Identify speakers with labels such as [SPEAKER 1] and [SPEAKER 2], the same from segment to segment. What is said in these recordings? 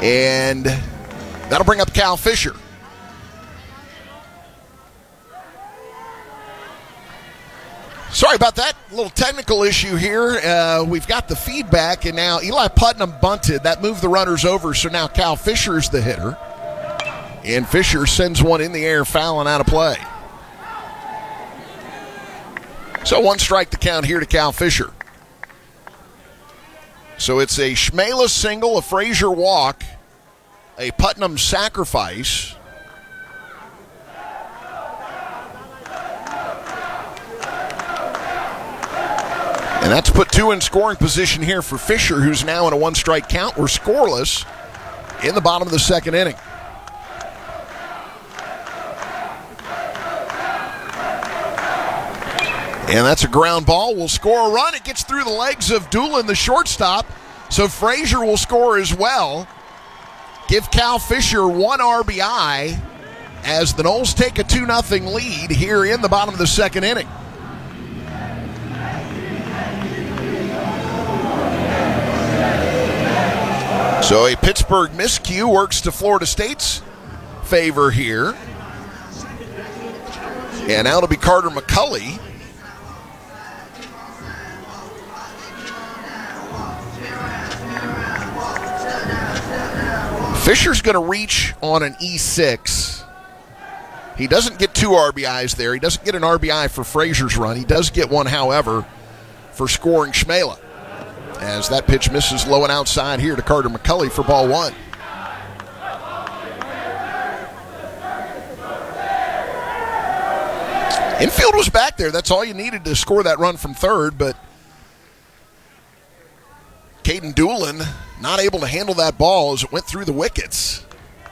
[SPEAKER 1] And that'll bring up Cal Fisher. Sorry about that. A little technical issue here. We've got the feedback, and now Eli Putnam bunted. That moved the runners over, so now Cal Fisher's the hitter. And Fisher sends one in the air, fouling out of play. So one strike to count here to Cal Fisher. So it's a Schmela single, a Frazier walk, a Putnam sacrifice. And that's put two in scoring position here for Fisher, who's now in a one-strike count. We're scoreless in the bottom of the second inning. And that's a ground ball. We'll score a run. It gets through the legs of Doolin, the shortstop. So Frazier will score as well. Give Cal Fisher one RBI as the Noles take a 2-0 lead here in the bottom of the second inning. So a Pittsburgh miscue works to Florida State's favor here. And now it'll be Carter McCulley. Fisher's going to reach on an E6. He doesn't get two RBIs there. He doesn't get an RBI for Frazier's run. He does get one, however, for scoring Schmela, as that pitch misses low and outside here to Carter McCulley for ball one. Infield was back there. That's all you needed to score that run from third, but Caden Doolin not able to handle that ball as it went through the wickets.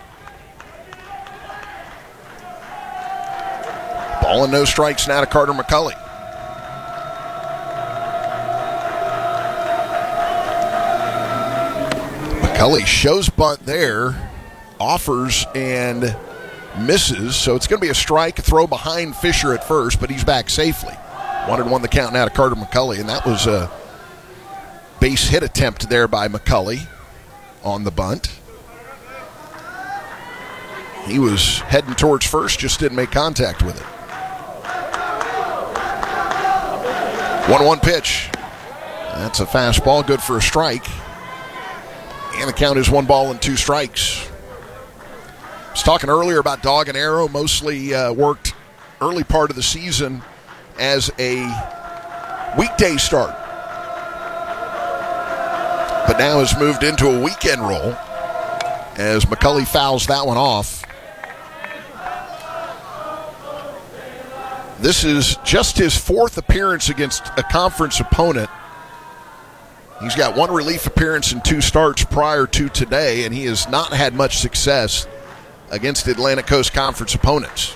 [SPEAKER 1] Ball and no strikes now to Carter McCulley. McCulley shows bunt there, offers and misses, so it's going to be a strike, a throw behind Fisher at first, but he's back safely. 1-1 the count now to Carter McCulley, and that was a base hit attempt there by McCulley on the bunt. He was heading towards first, just didn't make contact with it. 1-1 pitch. That's a fastball, good for a strike. And the count is 1-2 strikes. I was talking earlier about Dog and Arrow, mostly worked early part of the season as a weekday start, but now has moved into a weekend role as McCulley fouls that one off. This is just his fourth appearance against a conference opponent. He's got one relief appearance and two starts prior to today, and he has not had much success against Atlantic Coast Conference opponents.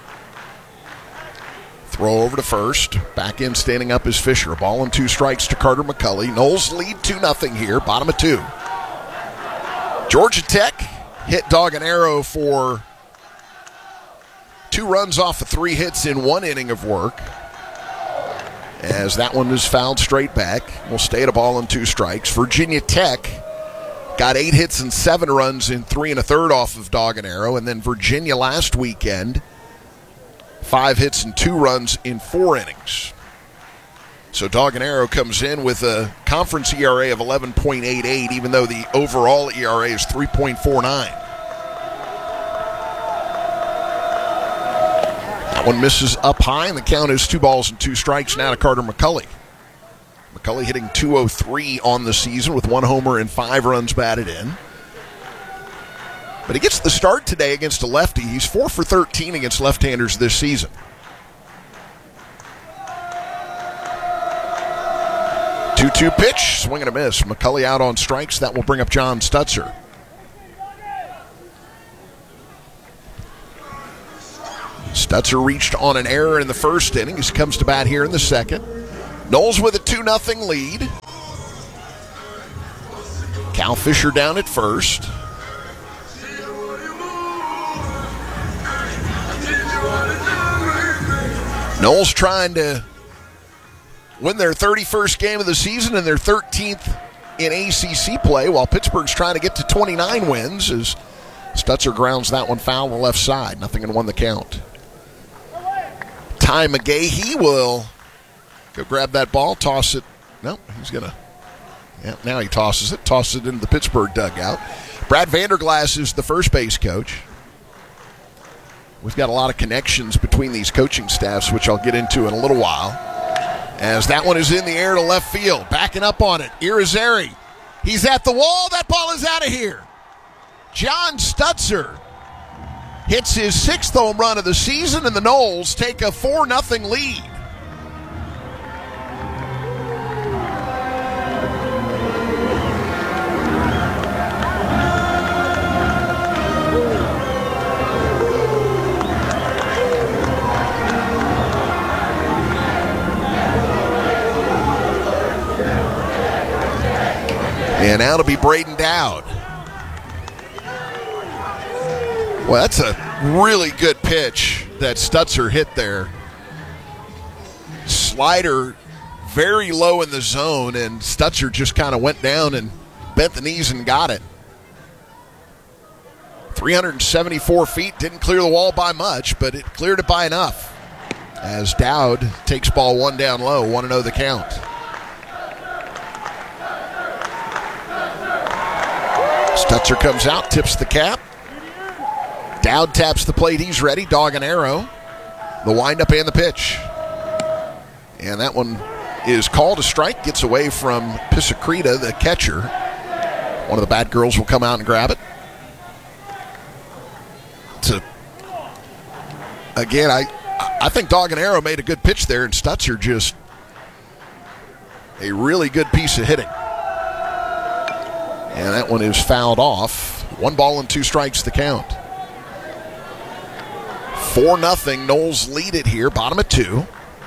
[SPEAKER 1] Throw over to first. Back in, standing up is Fisher. A ball and two strikes to Carter McCulley. Noles lead 2-0 here, bottom of two. Georgia Tech hit Dog and Arrow for 2 runs off of 3 hits in 1 inning of work, as that one is fouled straight back. We'll stay at a ball and 2 strikes. Virginia Tech got 8 hits and 7 runs in 3 1/3 off of Dog and Arrow. And then Virginia last weekend, 5 hits and 2 runs in 4 innings. So Dog and Arrow comes in with a conference ERA of 11.88, even though the overall ERA is 3.49. That one misses up high, and the count is 2 strikes now to Carter McCulley. McCulley hitting .203 on the season with 1 homer and 5 runs batted in. But he gets the start today against a lefty. He's 4 for 13 against left-handers this season. Two pitch, swing and a miss. McCulley out on strikes. That will bring up John Stutzer. Stutzer reached on an error in the first inning. He comes to bat here in the second. Noles with a 2-0 lead. Cal Fisher down at first. Noles trying to win their 31st game of the season and their 13th in ACC play while Pittsburgh's trying to get to 29 wins as Stutzer grounds that one foul on the left side. 0-1 the count. Ty McGahee will go grab that ball, toss it. No, he's going to. Yeah, now he tosses it into the Pittsburgh dugout. Brad Vanderglass is the first base coach. We've got a lot of connections between these coaching staffs, which I'll get into in a little while. As that one is in the air to left field. Backing up on it, Irizarry. He's at the wall. That ball is out of here. John Stutzer hits his 6th home run of the season, and the Noles take a 4-0 lead. And now to be Braden Dowd. Well, that's a really good pitch that Stutzer hit there. Slider very low in the zone, and Stutzer just kind of went down and bent the knees and got it. 374 feet, didn't clear the wall by much, but it cleared it by enough. As Dowd takes ball 1 down low, 1-0 the count. Stutzer comes out, tips the cap. Dowd taps the plate. He's ready. Dog and arrow. The windup and the pitch. And that one is called a strike. Gets away from Pisacreta, the catcher. One of the bad girls will come out and grab it. Again, I think Dog and arrow made a good pitch there, and Stutzer just a really good piece of hitting. And that one is fouled off. 1 ball and 2 strikes the count. 4-0. Noles lead it here. Bottom of 2.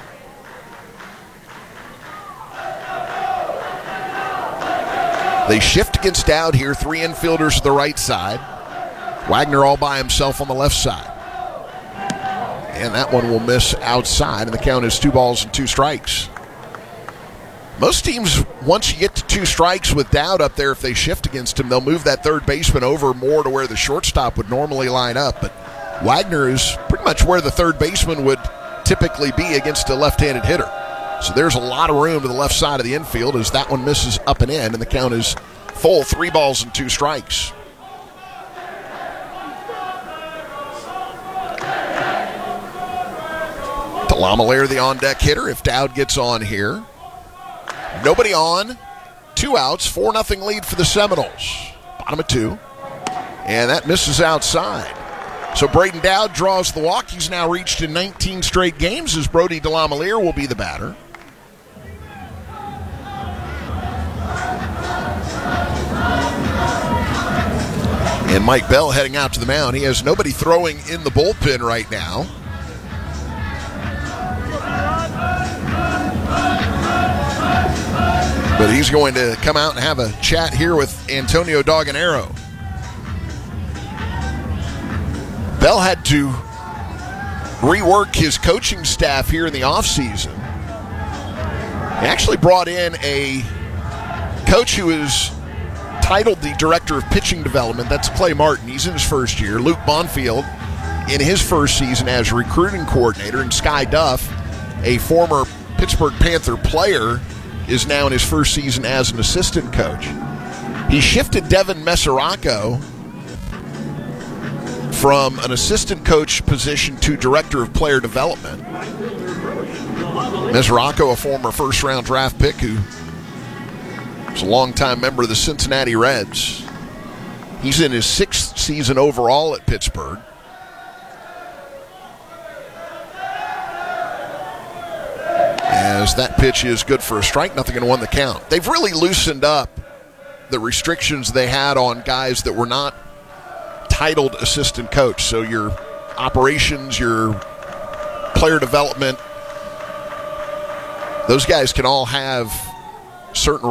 [SPEAKER 1] They shift against Dowd here. 3 infielders to the right side. Wagner all by himself on the left side. And that one will miss outside, and the count is 2 balls and 2 strikes. Most teams, once you get to 2 strikes with Dowd up there, if they shift against him, they'll move that third baseman over more to where the shortstop would normally line up. But Wagner is pretty much where the third baseman would typically be against a left-handed hitter. So there's a lot of room to the left side of the infield as that one misses up and in, and the count is full, 3 balls and 2 strikes. Delamalier, the on-deck hitter, if Dowd gets on here. Nobody on, 2 outs, 4-0 lead for the Seminoles. Bottom of 2. And that misses outside. So Braden Dowd draws the walk. He's now reached in 19 straight games as Brody Delamalier will be the batter. And Mike Bell heading out to the mound. He has nobody throwing in the bullpen right now. But he's going to come out and have a chat here with Antonio Dog and Arrow. Bell had to rework his coaching staff here in the offseason. He actually brought in a coach who is titled the Director of Pitching Development. That's Clay Martin. He's in his first year. Luke Bonfield in his first season as recruiting coordinator. And Sky Duff, a former Pittsburgh Panther player, is now in his first season as an assistant coach. He shifted Devin Mesoraco from an assistant coach position to director of player development. Mesoraco, a former first-round draft pick who is a longtime member of the Cincinnati Reds. He's in his 6th season overall at Pittsburgh. As that pitch is good for a strike, 0-1 the count. They've really loosened up the restrictions they had on guys that were not titled assistant coach. So your operations, your player development, those guys can all have certain